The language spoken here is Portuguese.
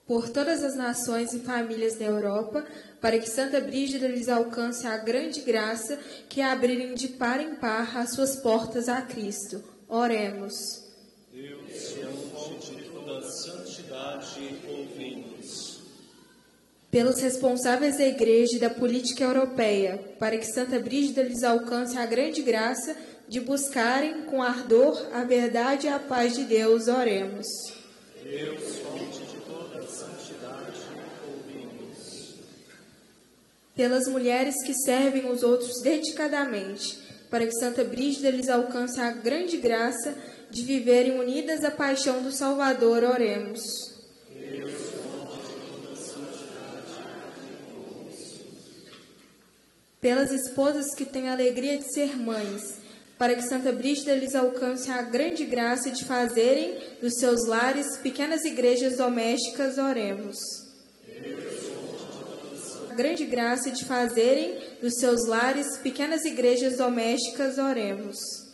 por todas as nações e famílias da Europa, para que Santa Brígida lhes alcance a grande graça que abrirem de par em par as suas portas a Cristo. Oremos. Deus, que é a fonte de toda a santidade, ouvi-nos. Pelos responsáveis da Igreja e da política europeia, para que Santa Brígida lhes alcance a grande graça de buscarem com ardor a verdade e a paz de Deus, oremos. Deus, fonte de toda a santidade, ouvi-nos. Pelas mulheres que servem os outros dedicadamente, para que Santa Brígida lhes alcance a grande graça de viverem unidas à paixão do Salvador, oremos. Pelas esposas que têm a alegria de ser mães, para que Santa Brígida lhes alcance a grande graça de fazerem dos seus lares pequenas igrejas domésticas, oremos. A grande graça de fazerem dos seus lares pequenas igrejas domésticas, oremos.